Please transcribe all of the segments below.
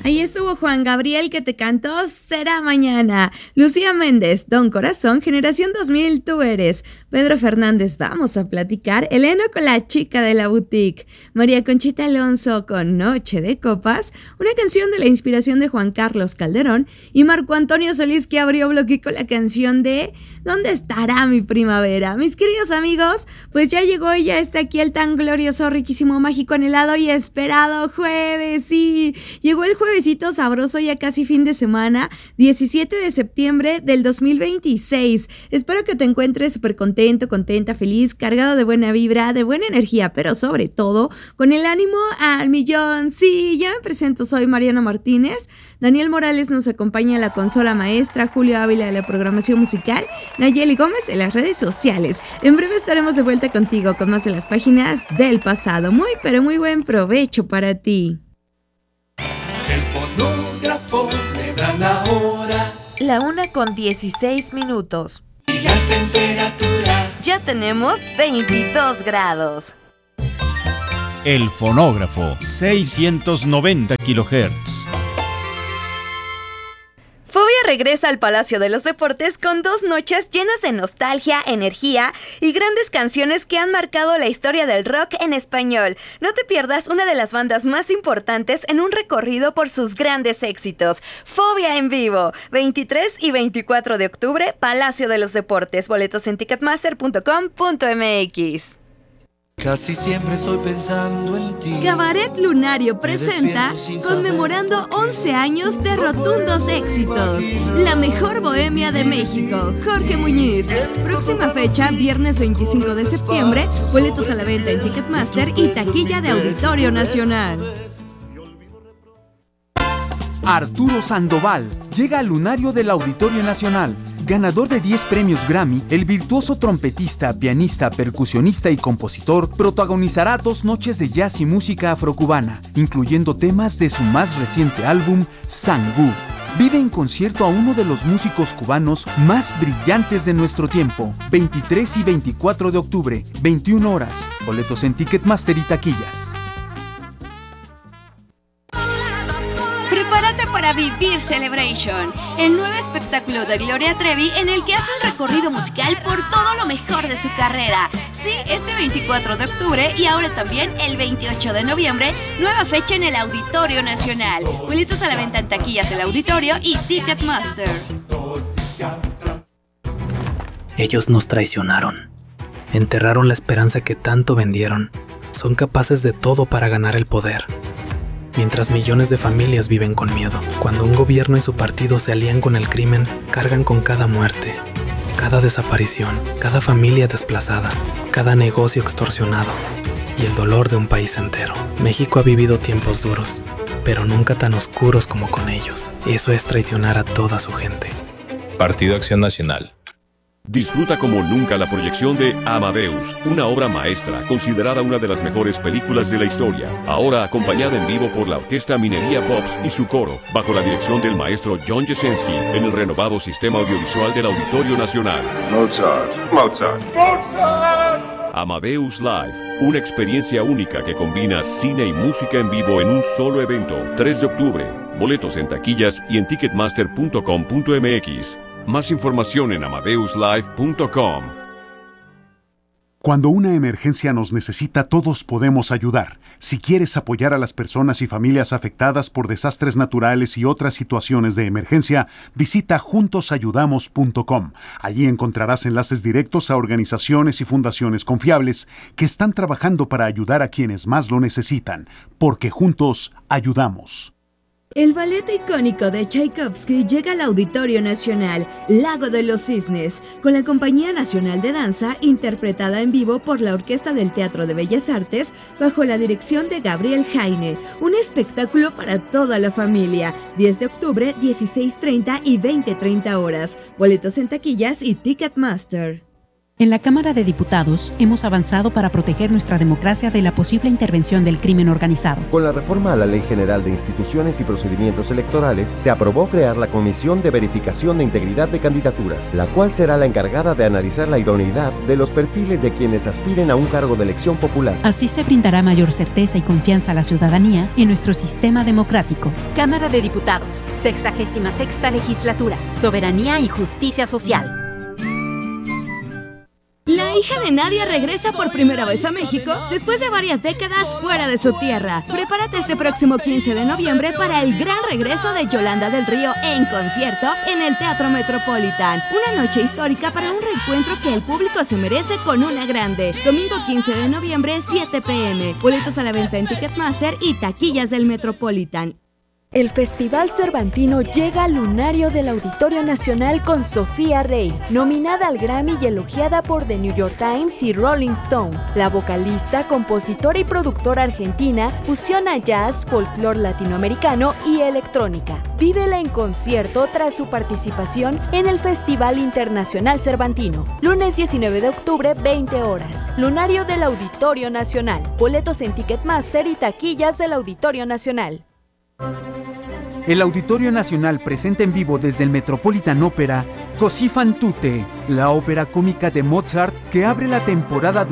Ahí estuvo Juan Gabriel que te cantó Será Mañana. Lucía Méndez, Don Corazón, Generación 2000, Tú Eres. Pedro Fernández, Vamos a Platicar. Elena con La Chica de la Boutique. María Conchita Alonso con Noche de Copas. Una canción de la inspiración de Juan Carlos Calderón. Y Marco Antonio Solís que abrió bloque con la canción de ¿Dónde estará mi primavera? Mis queridos amigos, pues ya llegó y ya está aquí el tan glorioso, riquísimo, mágico, anhelado y esperado jueves. Sí, llegó el juevesito sabroso, ya casi fin de semana, 17 de septiembre del 2026. Espero que te encuentres súper contento, contenta, feliz, cargado de buena vibra, de buena energía, pero sobre todo con el ánimo al millón. Sí, ya me presento, soy Mariana Martínez. Daniel Morales nos acompaña en la consola maestra, Julio Ávila de la programación musical, Nayeli Gómez en las redes sociales. En breve estaremos de vuelta contigo con más de las páginas del pasado. Muy, pero muy buen provecho para ti. El fonógrafo me da la hora. La 1:16. Y la temperatura. Ya tenemos 22 grados. El fonógrafo, 690 kHz. Fobia regresa al Palacio de los Deportes con 2 noches llenas de nostalgia, energía y grandes canciones que han marcado la historia del rock en español. No te pierdas una de las bandas más importantes en un recorrido por sus grandes éxitos. Fobia en vivo, 23 y 24 de octubre, Palacio de los Deportes. Boletos en ticketmaster.com.mx. Casi siempre estoy pensando en ti. Cabaret Lunario presenta conmemorando 11 años de rotundos éxitos. La mejor bohemia de México, Jorge Muñiz. Próxima fecha, viernes 25 de septiembre. Boletos a la venta en Ticketmaster y taquilla de Auditorio Nacional. Arturo Sandoval llega al Lunario del Auditorio Nacional. Ganador de 10 premios Grammy, el virtuoso trompetista, pianista, percusionista y compositor protagonizará 2 noches de jazz y música afrocubana, incluyendo temas de su más reciente álbum, Sangú. Vive en concierto a uno de los músicos cubanos más brillantes de nuestro tiempo, 23 y 24 de octubre, 21 horas. Boletos en Ticketmaster y taquillas. Prepárate para vivir Celebration, el nuevo espectáculo de Gloria Trevi en el que hace un recorrido musical por todo lo mejor de su carrera. Sí, este 24 de octubre y ahora también el 28 de noviembre, nueva fecha en el Auditorio Nacional. Boletos a la venta en taquillas del Auditorio y Ticketmaster. Ellos nos traicionaron, enterraron la esperanza que tanto vendieron, son capaces de todo para ganar el poder. Mientras millones de familias viven con miedo, cuando un gobierno y su partido se alían con el crimen, cargan con cada muerte, cada desaparición, cada familia desplazada, cada negocio extorsionado y el dolor de un país entero. México ha vivido tiempos duros, pero nunca tan oscuros como con ellos. Eso es traicionar a toda su gente. Partido Acción Nacional. Disfruta como nunca la proyección de Amadeus, una obra maestra, considerada una de las mejores películas de la historia. Ahora acompañada en vivo por la Orquesta Minería Pops y su coro, bajo la dirección del maestro John Jesensky, en el renovado sistema audiovisual del Auditorio Nacional. Mozart. Amadeus Live, una experiencia única que combina cine y música en vivo en un solo evento. 3 de octubre. Boletos en taquillas y en ticketmaster.com.mx. Más información en amadeuslive.com. Cuando una emergencia nos necesita, todos podemos ayudar. Si quieres apoyar a las personas y familias afectadas por desastres naturales y otras situaciones de emergencia, visita juntosayudamos.com. Allí encontrarás enlaces directos a organizaciones y fundaciones confiables que están trabajando para ayudar a quienes más lo necesitan, porque juntos ayudamos. El ballet icónico de Tchaikovsky llega al Auditorio Nacional, Lago de los Cisnes, con la Compañía Nacional de Danza, interpretada en vivo por la Orquesta del Teatro de Bellas Artes, bajo la dirección de Gabriel Jaine. Un espectáculo para toda la familia. 10 de octubre, 16:30 y 20:30 horas. Boletos en taquillas y Ticketmaster. En la Cámara de Diputados hemos avanzado para proteger nuestra democracia de la posible intervención del crimen organizado. Con la reforma a la Ley General de Instituciones y Procedimientos Electorales, se aprobó crear la Comisión de Verificación de Integridad de Candidaturas, la cual será la encargada de analizar la idoneidad de los perfiles de quienes aspiren a un cargo de elección popular. Así se brindará mayor certeza y confianza a la ciudadanía en nuestro sistema democrático. Cámara de Diputados, 66ª Legislatura, Soberanía y Justicia Social. La hija de Nadia regresa por primera vez a México después de varias décadas fuera de su tierra. Prepárate este próximo 15 de noviembre para el gran regreso de Yolanda del Río en concierto en el Teatro Metropolitan. Una noche histórica para un reencuentro que el público se merece con una grande. Domingo 15 de noviembre, 7 p.m. Boletos a la venta en Ticketmaster y taquillas del Metropolitan. El Festival Cervantino llega al lunario del Auditorio Nacional con Sofía Rey, nominada al Grammy y elogiada por The New York Times y Rolling Stone. La vocalista, compositora y productora argentina fusiona jazz, folclore latinoamericano y electrónica. Vívela en concierto tras su participación en el Festival Internacional Cervantino. Lunes 19 de octubre, 20 horas. Lunario del Auditorio Nacional. Boletos en Ticketmaster y taquillas del Auditorio Nacional. El Auditorio Nacional presenta en vivo desde el Metropolitan Opera Così fan tutte, la ópera cómica de Mozart que abre la temporada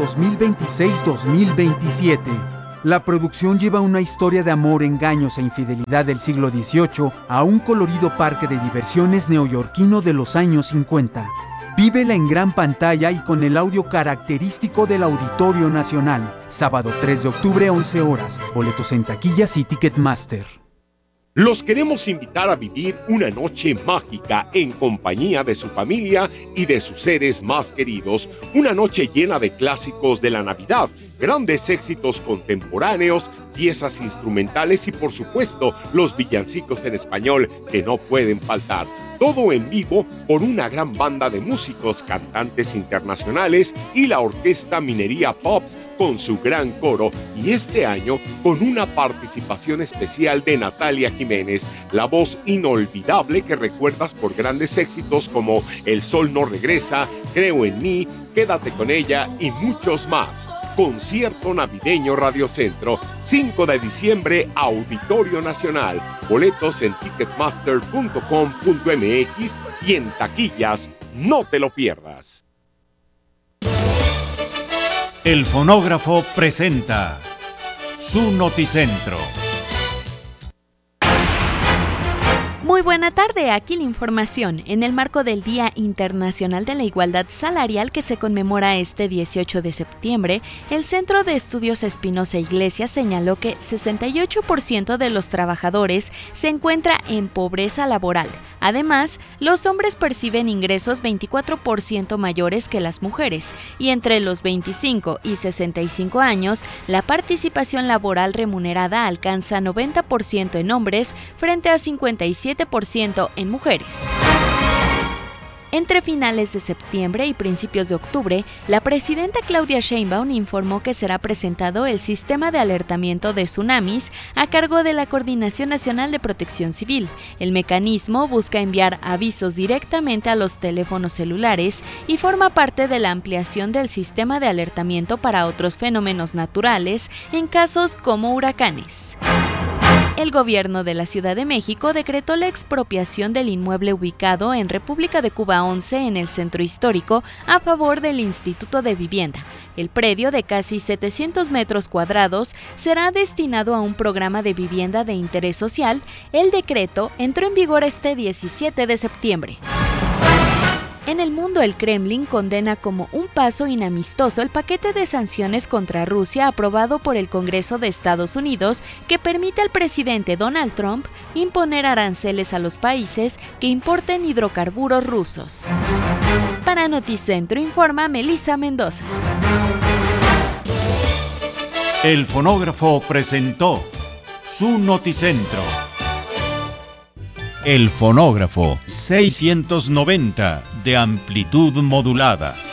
2026-2027. La producción lleva una historia de amor, engaños e infidelidad del siglo XVIII a un colorido parque de diversiones neoyorquino de los años 50. Vívela en gran pantalla y con el audio característico del Auditorio Nacional. Sábado 3 de octubre, 11 horas. Boletos en taquillas y Ticketmaster. Los queremos invitar a vivir una noche mágica en compañía de su familia y de sus seres más queridos. Una noche llena de clásicos de la Navidad, grandes éxitos contemporáneos, piezas instrumentales y por supuesto los villancicos en español que no pueden faltar. Todo en vivo por una gran banda de músicos, cantantes internacionales y la Orquesta Minería Pops con su gran coro. Y este año con una participación especial de Natalia Jiménez, la voz inolvidable que recuerdas por grandes éxitos como El Sol no regresa, Creo en mí, Quédate con ella y muchos más. Concierto navideño Radio Centro, 5 de diciembre, Auditorio Nacional. Boletos en ticketmaster.com.mx y en taquillas. No te lo pierdas. El fonógrafo presenta su noticentro. Muy buena tarde, aquí la información. En el marco del Día Internacional de la Igualdad Salarial que se conmemora este 18 de septiembre, el Centro de Estudios Espinosa Iglesias señaló que 68% de los trabajadores se encuentra en pobreza laboral. Además, los hombres perciben ingresos 24% mayores que las mujeres y entre los 25 y 65 años, la participación laboral remunerada alcanza 90% en hombres frente a 57% en mujeres. Entre finales de septiembre y principios de octubre, la presidenta Claudia Sheinbaum informó que será presentado el sistema de alertamiento de tsunamis a cargo de la Coordinación Nacional de Protección Civil. El mecanismo busca enviar avisos directamente a los teléfonos celulares y forma parte de la ampliación del sistema de alertamiento para otros fenómenos naturales en casos como huracanes. El gobierno de la Ciudad de México decretó la expropiación del inmueble ubicado en República de Cuba 11 en el centro histórico a favor del Instituto de Vivienda. El predio de casi 700 metros cuadrados será destinado a un programa de vivienda de interés social. El decreto entró en vigor este 17 de septiembre. En el mundo, el Kremlin condena como un paso inamistoso el paquete de sanciones contra Rusia aprobado por el Congreso de Estados Unidos que permite al presidente Donald Trump imponer aranceles a los países que importen hidrocarburos rusos. Para Noticentro informa Melissa Mendoza. El fonógrafo presentó su noticentro. El fonógrafo 690 de amplitud modulada.